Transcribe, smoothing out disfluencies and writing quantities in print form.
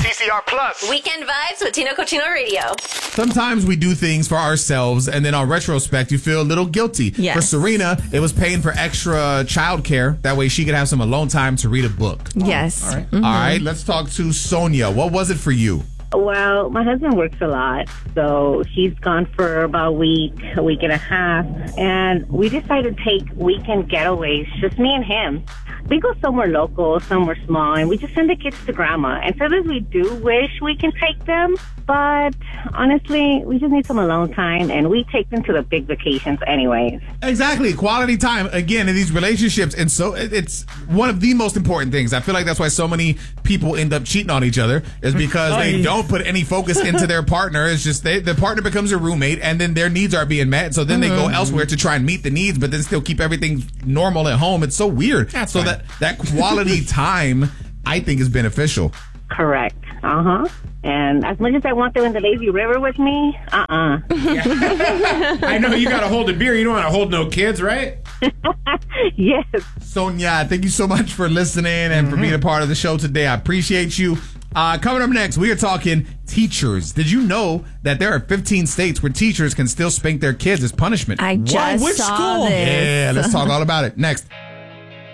TCR Plus. Weekend vibes with Tino Cochino Radio. Sometimes we do things for ourselves, and then on retrospect, you feel a little guilty. Yes. For Serena, it was paying for extra childcare. That way she could have some alone time to read a book. Yes. All right. All right, let's talk to Sonia. What was it for you? Well, my husband works a lot, so he's gone for about a week and a half, and we decided to take weekend getaways, just me and him. We go somewhere local, somewhere small, and we just send the kids to grandma. And sometimes we do wish we can take them, but honestly, we just need some alone time, and we take them to the big vacations anyways. Exactly. Quality time, again, in these relationships. And so it's one of the most important things. I feel like that's why so many people end up cheating on each other, is because they don't put any focus into their partner. It's just the partner becomes a roommate, and then their needs are being met. So then they go elsewhere to try and meet the needs, but then still keep everything normal at home. It's so weird. That's so fine. that quality time, I think, is beneficial. Correct. And as much as I want them in the lazy river with me, I know you got to hold a beer. You don't want to hold no kids, right? Yes. Sonia, thank you so much for listening and for being a part of the show today. I appreciate you. Coming up next, we are talking teachers. Did you know that there are 15 states where teachers can still spank their kids as punishment? I just Which saw school? this. Yeah, let's talk all about it next.